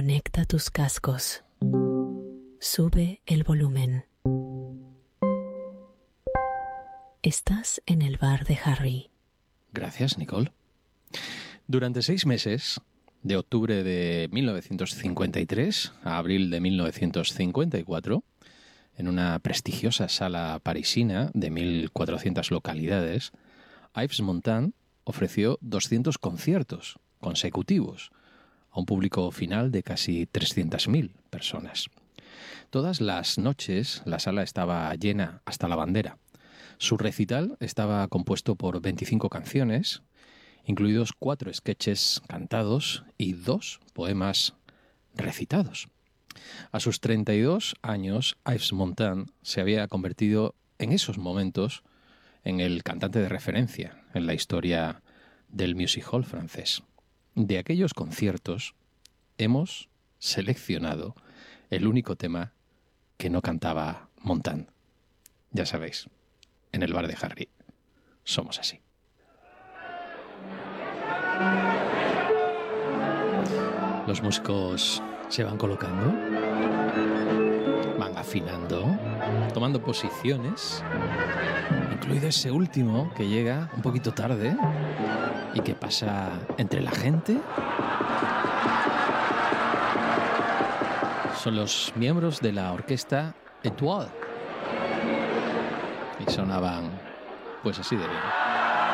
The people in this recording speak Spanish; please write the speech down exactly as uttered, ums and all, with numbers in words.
Conecta tus cascos. Sube el volumen. Estás en el bar de Harry. Gracias, Nicole. Durante seis meses, de octubre de mil novecientos cincuenta y tres a abril de mil novecientos cincuenta y cuatro, en una prestigiosa sala parisina de mil cuatrocientas localidades, Yves Montand ofreció doscientos conciertos consecutivos a un público final de casi trescientas mil personas. Todas las noches la sala estaba llena hasta la bandera. Su recital estaba compuesto por veinticinco canciones, incluidos cuatro sketches cantados y dos poemas recitados. A sus treinta y dos años, Yves Montand se había convertido en esos momentos en el cantante de referencia en la historia del music hall francés. De aquellos conciertos hemos seleccionado el único tema que no cantaba Montand. Ya sabéis, en el bar de Harry somos así. Los músicos se van colocando, van afinando, tomando posiciones, incluido ese último que llega un poquito tarde y que pasa entre la gente. Son los miembros de la orquesta Étoile y sonaban pues así de bien.